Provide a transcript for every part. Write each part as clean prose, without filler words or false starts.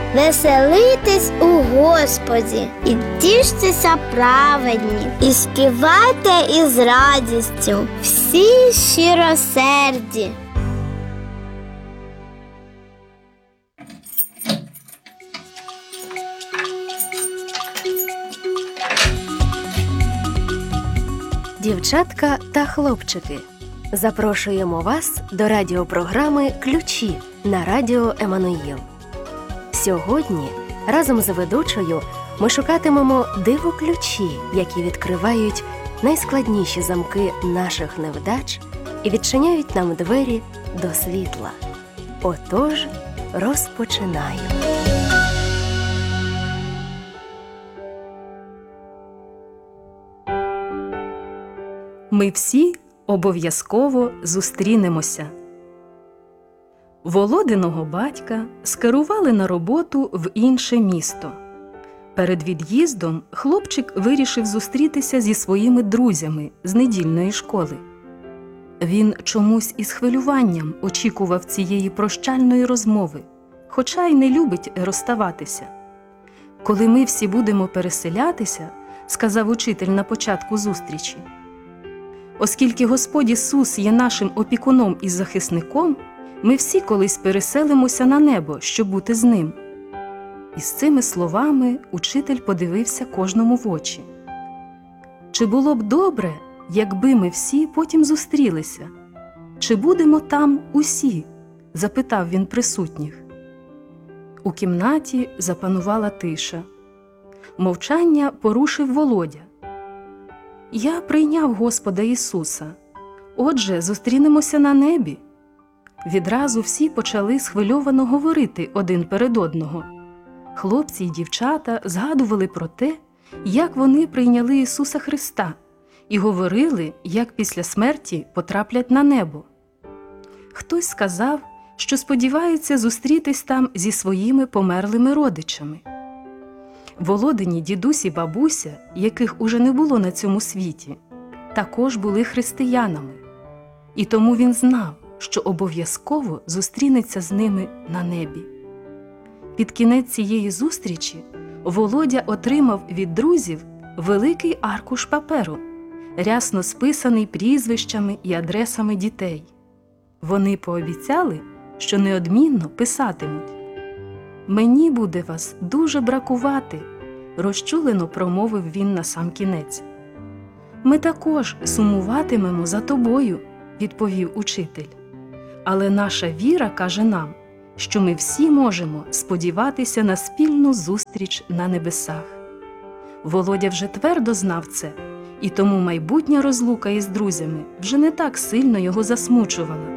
Веселитесь у Господі, і тіштеся праведні, і співайте із радістю всі щиросерді. Дівчатка та хлопчики, запрошуємо вас до радіопрограми «Ключі» на радіо Еммануїл. Сьогодні разом з ведучою ми шукатимемо диво-ключі, які відкривають найскладніші замки наших невдач і відчиняють нам двері до світла. Отож, розпочинаємо. Ми всі обов'язково зустрінемося. Володиного батька скерували на роботу в інше місто. Перед від'їздом хлопчик вирішив зустрітися зі своїми друзями з недільної школи. Він чомусь із хвилюванням очікував цієї прощальної розмови, хоча й не любить розставатися. «Коли ми всі будемо переселятися», – сказав учитель на початку зустрічі, «оскільки Господь Ісус є нашим опікуном і захисником, ми всі колись переселимося на небо, щоб бути з Ним». І з цими словами учитель подивився кожному в очі. «Чи було б добре, якби ми всі потім зустрілися? Чи будемо там усі?» – запитав він присутніх. У кімнаті запанувала тиша. Мовчання порушив Володя. «Я прийняв Господа Ісуса. Отже, зустрінемося на небі». Відразу всі почали схвильовано говорити один перед одного. Хлопці й дівчата згадували про те, як вони прийняли Ісуса Христа, і говорили, як після смерті потраплять на небо. Хтось сказав, що сподівається зустрітись там зі своїми померлими родичами. Володині дідусь і бабуся, яких уже не було на цьому світі, також були християнами. І тому він знав, що обов'язково зустрінеться з ними на небі. Під кінець цієї зустрічі Володя отримав від друзів великий аркуш паперу, рясно списаний прізвищами і адресами дітей. Вони пообіцяли, що неодмінно писатимуть. «Мені буде вас дуже бракувати», – розчулено промовив він насамкінець. «Ми також сумуватимемо за тобою», – відповів учитель. «Але наша віра каже нам, що ми всі можемо сподіватися на спільну зустріч на небесах». Володя вже твердо знав це, і тому майбутня розлука із друзями вже не так сильно його засмучувала.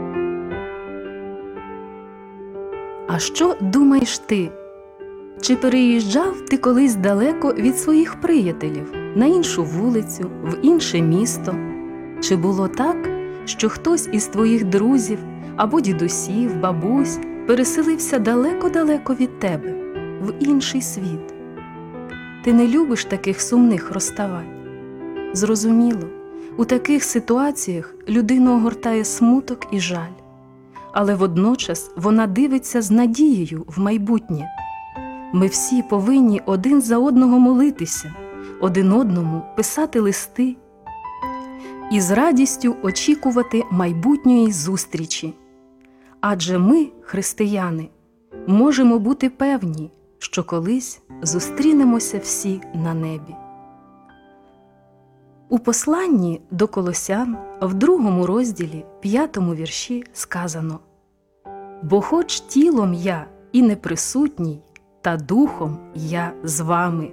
А що думаєш ти? Чи переїжджав ти колись далеко від своїх приятелів, на іншу вулицю, в інше місто? Чи було так, що хтось із твоїх друзів або дідусів, бабусь переселився далеко-далеко від тебе, в інший світ? Ти не любиш таких сумних розставань? Зрозуміло, у таких ситуаціях людину огортає смуток і жаль. Але водночас вона дивиться з надією в майбутнє. Ми всі повинні один за одного молитися, один одному писати листи і з радістю очікувати майбутньої зустрічі. Адже ми, християни, можемо бути певні, що колись зустрінемося всі на небі. У посланні до Колосян в 2 розділі 5 вірші сказано: «Бо хоч тілом я і не присутній, та духом я з вами».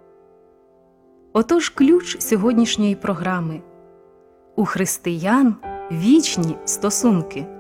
Отож ключ сьогоднішньої програми. У християн вічні стосунки.